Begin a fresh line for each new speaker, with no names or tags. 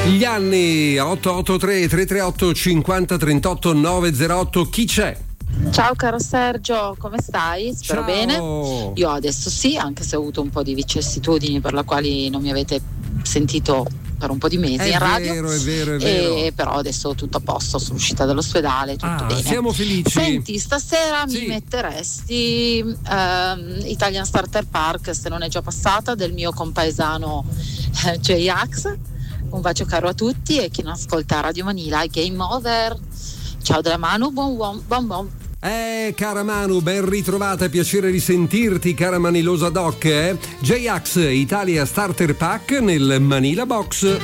Gli anni 883 338 50 38 908. Chi c'è?
Ciao caro Sergio, come stai? Spero
Ciao.
bene. Io adesso sì, anche se ho avuto un po' di vicissitudini per la quali non mi avete sentito per un po' di mesi in radio.
È vero.
Però adesso tutto a posto, sono uscita dall'ospedale, tutto bene.
Siamo felici.
Senti, stasera
Sì.
mi metteresti Italian Starter Park, se non è già passata, del mio compaesano J-Ax. Un bacio caro a tutti e chi non ascolta Radio Manila, Game Over. Ciao della Manu, buon.
Cara Manu, ben ritrovata, piacere di sentirti, cara Manilosa Doc. J-Ax Italia Starter Pack nel Manila Box.